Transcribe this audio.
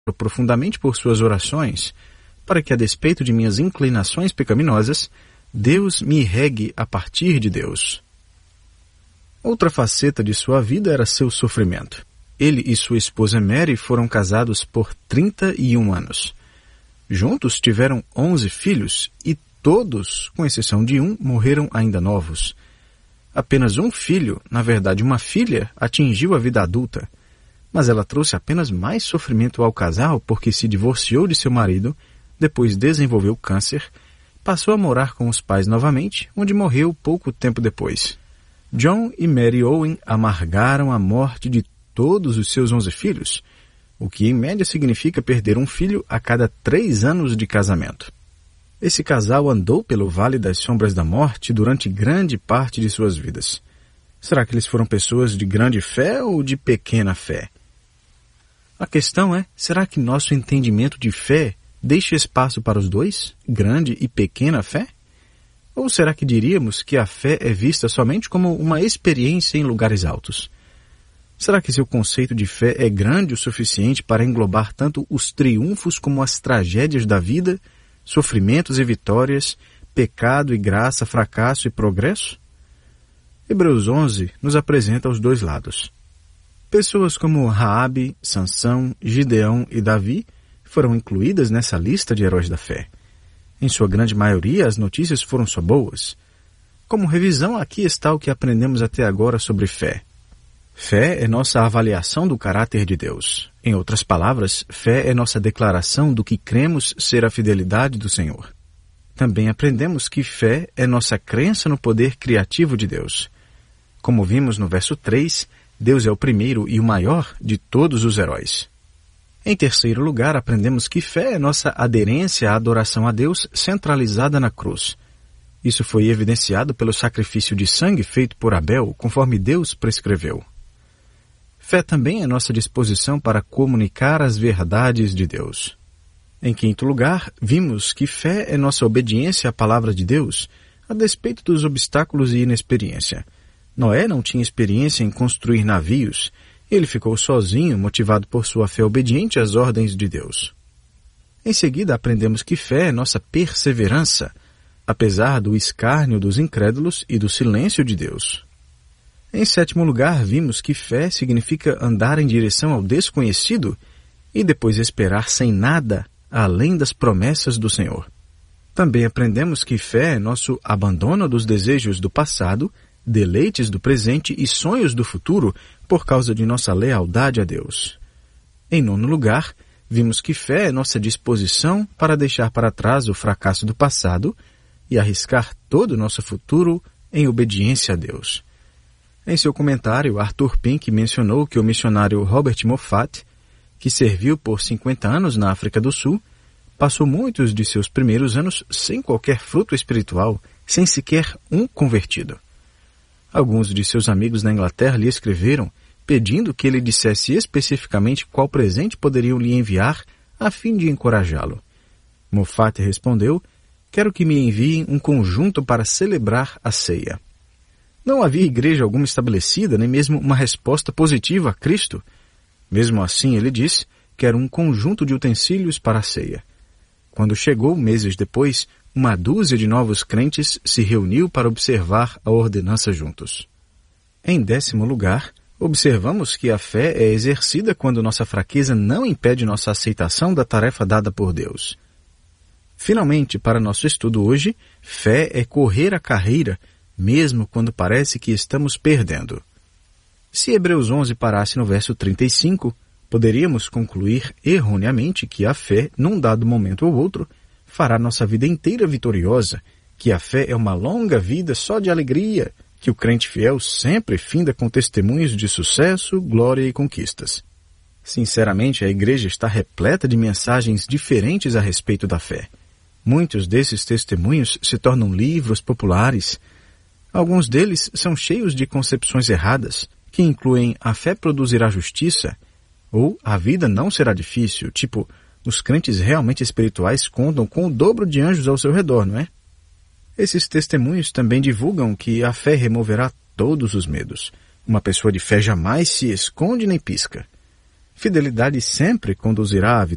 profundamente por suas orações, para que, a despeito de minhas inclinações pecaminosas, Deus me regue a partir de Deus. Outra faceta de sua vida era seu sofrimento. Ele e sua esposa Mary foram casados por 31 anos. Juntos tiveram 11 filhos e todos, com exceção de um, morreram ainda novos. Apenas um filho, na verdade uma filha, atingiu a vida adulta, mas ela trouxe apenas mais sofrimento ao casal porque se divorciou de seu marido, depois desenvolveu câncer, passou a morar com os pais novamente, onde morreu pouco tempo depois. John e Mary Owen amargaram a morte de todos os seus 11 filhos, o que em média significa perder um filho a cada 3 anos de casamento. Esse casal andou pelo Vale das Sombras da Morte durante grande parte de suas vidas. Será que eles foram pessoas de grande fé ou de pequena fé? A questão é, será que nosso entendimento de fé deixa espaço para os dois, grande e pequena fé? Ou será que diríamos que a fé é vista somente como uma experiência em lugares altos? Será que seu conceito de fé é grande o suficiente para englobar tanto os triunfos como as tragédias da vida, sofrimentos e vitórias, pecado e graça, fracasso e progresso? Hebreus 11 nos apresenta os dois lados. Pessoas como Raabe, Sansão, Gideão e Davi foram incluídas nessa lista de heróis da fé. Em sua grande maioria, as notícias foram só boas. Como revisão, aqui está o que aprendemos até agora sobre fé. Fé é nossa avaliação do caráter de Deus. Em outras palavras, fé é nossa declaração do que cremos ser a fidelidade do Senhor. Também aprendemos que fé é nossa crença no poder criativo de Deus. Como vimos no verso 3, Deus é o primeiro e o maior de todos os heróis. Em terceiro lugar, aprendemos que fé é nossa aderência à adoração a Deus centralizada na cruz. Isso foi evidenciado pelo sacrifício de sangue feito por Abel, conforme Deus prescreveu. Fé também é nossa disposição para comunicar as verdades de Deus. Em quinto lugar, vimos que fé é nossa obediência à palavra de Deus, a despeito dos obstáculos e inexperiência. Noé não tinha experiência em construir navios. Ele ficou sozinho, motivado por sua fé obediente às ordens de Deus. Em seguida, aprendemos que fé é nossa perseverança, apesar do escárnio dos incrédulos e do silêncio de Deus. Em sétimo lugar, vimos que fé significa andar em direção ao desconhecido e depois esperar sem nada além das promessas do Senhor. Também aprendemos que fé é nosso abandono dos desejos do passado, deleites do presente e sonhos do futuro por causa de nossa lealdade a Deus. Em nono lugar, vimos que fé é nossa disposição para deixar para trás o fracasso do passado e arriscar todo o nosso futuro em obediência a Deus. Em seu comentário, Arthur Pink mencionou que o missionário Robert Moffat, que serviu por 50 anos na África do Sul, passou muitos de seus primeiros anos sem qualquer fruto espiritual, sem sequer um convertido. Alguns de seus amigos na Inglaterra lhe escreveram, pedindo que ele dissesse especificamente qual presente poderiam lhe enviar a fim de encorajá-lo. Moffat respondeu, quero que me enviem um conjunto para celebrar a ceia. Não havia igreja alguma estabelecida, nem mesmo uma resposta positiva a Cristo. Mesmo assim, ele disse, quero um conjunto de utensílios para a ceia. Quando chegou, meses depois, uma dúzia de novos crentes se reuniu para observar a ordenança juntos. Em 10º lugar, observamos que a fé é exercida quando nossa fraqueza não impede nossa aceitação da tarefa dada por Deus. Finalmente, para nosso estudo hoje, fé é correr a carreira, mesmo quando parece que estamos perdendo. Se Hebreus 11 parasse no verso 35, poderíamos concluir erroneamente que a fé, num dado momento ou outro, fará nossa vida inteira vitoriosa, que a fé é uma longa vida só de alegria, que o crente fiel sempre finda com testemunhos de sucesso, glória e conquistas. Sinceramente, a igreja está repleta de mensagens diferentes a respeito da fé. Muitos desses testemunhos se tornam livros populares. Alguns deles são cheios de concepções erradas, que incluem a fé produzirá justiça, ou a vida não será difícil, tipo, os crentes realmente espirituais contam com o dobro de anjos ao seu redor, não é? Esses testemunhos também divulgam que a fé removerá todos os medos. Uma pessoa de fé jamais se esconde nem pisca. Fidelidade sempre conduzirá à vitória.